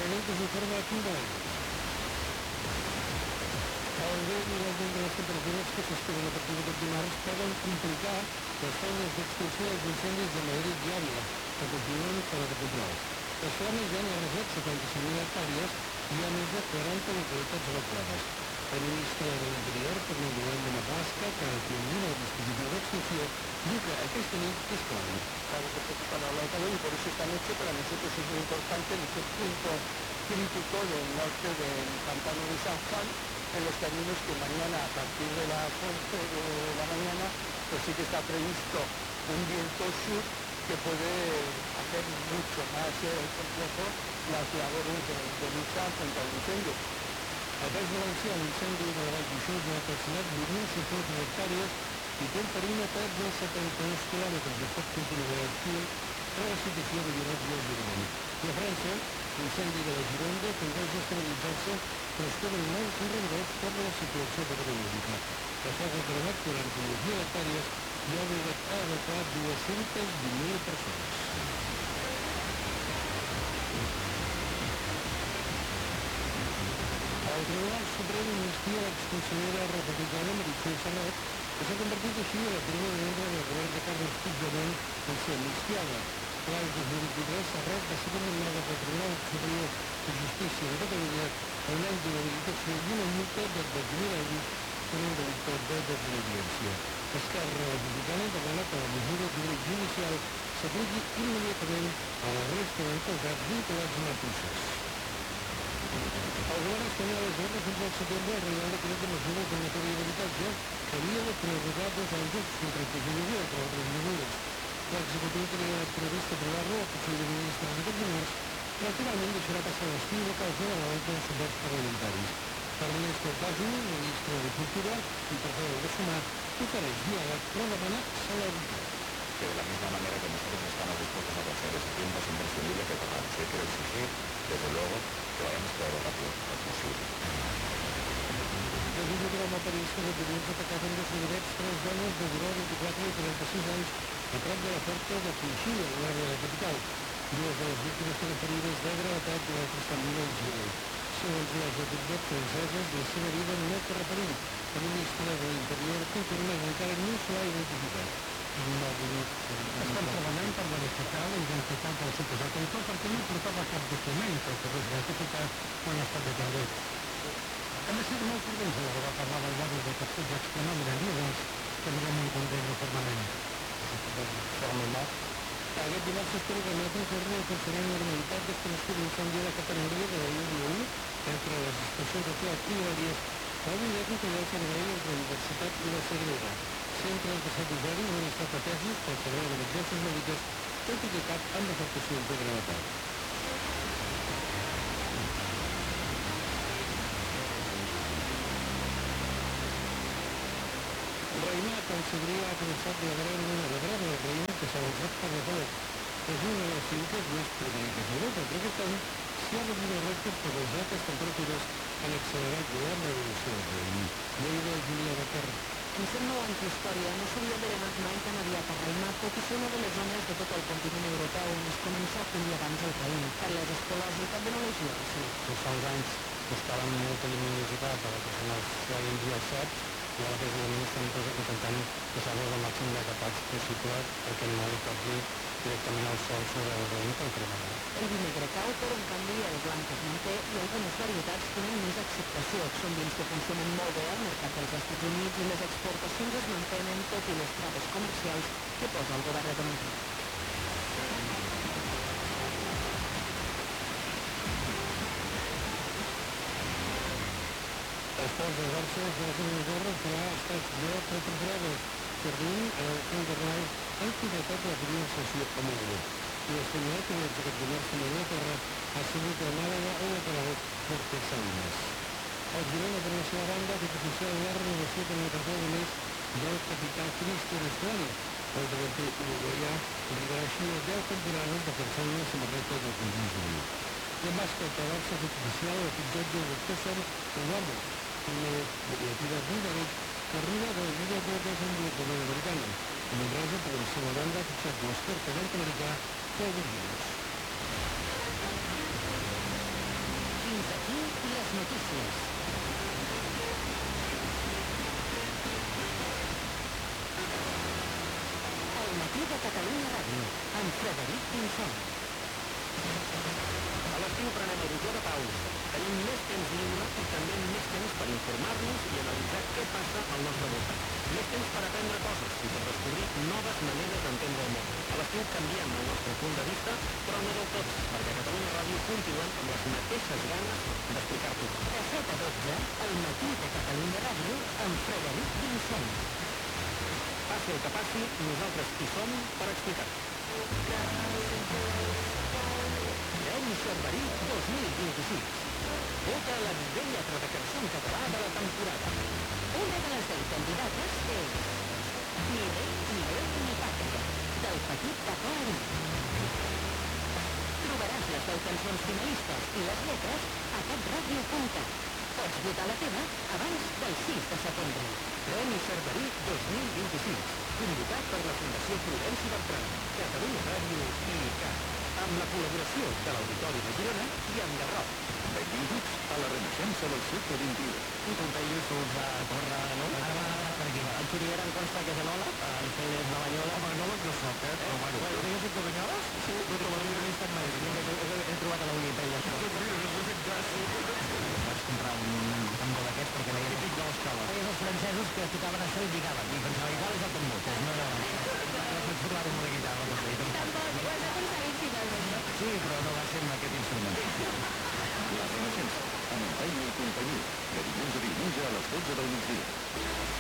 Claramente se informa aquí de el nivell de les temperatures que s'esperen a partir d'aquest dimarts poden complicar les feines d'extinció dels incendis de Madrid i Àvila, que continuen fora de control. Les flames ja han arrasat 75.000 hectàrees i hi ha més de 40 localitats evacuades. El ministre de l'Interior, Fernando de Marlaska, que ha tingut el dispositiu d'extinció, diu que aquesta nit és clau. Claro que preocupan a la y por eso esta noche para nosotros es muy importante en ese punto crítico del norte del pantano de San Juan, en los caminos que mañana a partir de las 11 de la mañana pues sí que está previsto un viento sur que puede hacer mucho más complejo las labores de lucha contra el incendio. El País Valencià, l'incendi de la Vall d'Uixó ja ha calcinat 8.600 hectàrees i té un perímetre de 72 quilòmetres de foc continu actiu per la situació de violència al Gironès. I a França, l'incendi de la Gironda tendeix a estabilitzar-se, però es queden molt correndors per la situació meteorològica. La foc ha cremat 42.000 hectàrees i ha obligat a evacuar 220.000 persones. El Tribunal Suprem amnistia l'exconsellera republicana Meritxell Serret, que s'ha convertit així en la primera membre del govern de Carles Puigdemont en ser amnistiada. L'any 2023, Serret va ser condemnada pel Tribunal Superior de Justícia de Catalunya a un any d'inhabilitació i una multa de 12.000 euros per un delicte de desobediència. Esquerra Republicana demana que la mesura judicial s'apliqui immediatament a la resta d'encausats vinculats amb el procés. El govern espanyol es va presentar al setembre el Reial Decret de Mesures en matèria d'habitatge que havia de prorrogar 2 anys els contractes de lloguer per altres mesures. L'executiu tenia previst aprovar-lo al Consell de Ministres aquest dimarts, però finalment deixarà passar l'estiu a causa de la manca de suports parlamentaris. Ernesto Casu, ministre de Cultura i portaveu de Sumar, ofereix diàleg però demana celeritat. Que de la misma manera que nosotros estamos dispuestos a pasar ese tiempo, es imprescindible que tocamos. Hay que exigir, desde luego, que vayamos todo lo rápido posible. Desde el drama periodista de Pirions atacat en 2 minets 3 dones de 24 i 36 anys a prop de la porta de Cruixilla, a l'àrea de la capital. 2 de les víctimes tenen ferides de gravetat i l'altra estan molt lleus. Segons les autoritats franceses, la seva vida no corre perill. El ministre de l'Interior confirma que encara no se l'ha identificat. Estan treballant per verificar la identitat del suposat autor perquè no portava cap document que el pogués identificar quan ha estat detingut. Hem de ser molt prudents a l'hora de parlar del barri de Castells extremadament violents que evidentment condemna fermament. Aquest dimarts s'espera que emetre torni a funcionar amb normalitat després que l'incendi a la categoria de la línia 1 entre les estacions de Teat i Glòries ha obligat a tallar el servei entre la Universitat i la Sagrera. 137 usuaris han estat atesos pel servei d'emergències mèdiques, tot i que cap amb afectacions de gravetat. Reina Concebrià ha començat la gran luna de Brava de Reina que s'ha lançat per la paret. És una de les finques més prolífiques d'Europa, però aquest any s'hi ha rebut el rècord per les altes temperatures han accelerat la revolució del raïm. Lleida, Júlia Bacarra. Ens sembla ampla història, no s'havia berenat mai tan aviat a Raïma, tot i ser una de les zones de tot el continent europeu on es comença a collir abans el raïm. Carles Escolàs, el cap de l'Energia, sí. Fa uns anys buscàvem molta lluminositat a la que són els raïms i els ceps, i ara precisament estem intentant posar-los el màxim de capats possible perquè no li toqui directament el sol sobre el raïm que el cremarà. El vi negre cau, però en canvi el blanc es manté i algunes varietats tenen més acceptació. Són vins que funcionen molt bé al mercat dels Estats Units i les exportacions es mantenen tot i les traves comercials que posa el govern de Madrid. Els ports de Barça de la Comunitat Torre farà estats de retrogrades. Berlín, Internet, han completat la primera sessió amb el grup. I l'Espanyol, que aquest dimarts a la Torre, ha sigut el Màlaga o lateral per Texanes. El Girona, per la seva banda, ha fet oficial la renovació per una temporada més del capità Cristian Estuani. El davanter uruguaià arribarà així a 10 temporades defensant la samarreta del conjunt juvenil. I en bàsquet, el Barça ha fet oficial el fitxatge de César Eduardo, una identitat búlgaric que arriba de la Lliga de Desenvolupament Americana. I Manresa, per la seva banda, ha fitxat l'esquerp nord-americà Paul Williams. notícies. El matí de Catalunya Ràdio, amb Frederic Pinson. A l'estiu prenem el botó de paus. Tenim més temps lliure i també més temps per informar-nos i analitzar què passa al nostre voltant. Més temps per aprendre coses i per descobrir noves maneres d'entendre el món. A l'estiu canviem el nostre punt de vista, però no del tot, perquè a Catalunya Ràdio continuem amb les mateixes ganes d'explicar-t'ho. De 7 a 12, el matí de Catalunya Ràdio, amb Frederic Pinson. Passi el que passi, nosaltres hi som per explicar-ho. Premi Cerverí 2026. Vota la millor lletra de cançó en català de la temporada. Una de les 10 candidates és Ni rei, ni déu, ni pàtria, del Petit Tacoari. Trobaràs les 10 cançons finalistes i les lletres a catradio.cat. Pots votar la teva abans del 6 de setembre. Premi Cerverí 2026, convocat per la Fundació Prudenci Bertran, Catalunya Ràdio i ICAT, amb la col·laboració de l'Auditori de Girona i amb Garrot. Benvinguts a la renaixença del segle XXI. I com que ells us va córrer, no? Ara va per aquí. El Xuriera em consta que és l'Olaf, el Félix de Banyola. Home, no no soc, però bueno. Digues que Banyoles? Sí, però la Unionista en Madrid. He trobat a la Unipeia, això. Vaig comprar un tambor d'aquests perquè veia típic de l'escola. Veies els francesos que tocaven això i lligaven. I pensava, igual és el tambor. Pues no, no. Vaig provar-ho amb la guitarra també. Tampoc ho has aconseguit finalment, no? Sí, però no va ser amb aquest instrument. La renaixença, amb Feina i companyia, de dilluns a diumenge a les 12 del migdia.